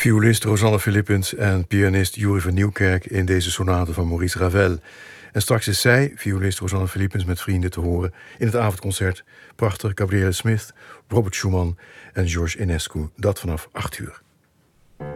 Violist Rosanne Philippens en pianist Joeri van Nieuwkerk in deze sonate van Maurice Ravel. En straks is zij, violist Rosanne Philippens, met vrienden te horen in het avondconcert. Prachtig, Gabriele Smith, Robert Schumann en Georges Enescu. Dat vanaf 8 uur.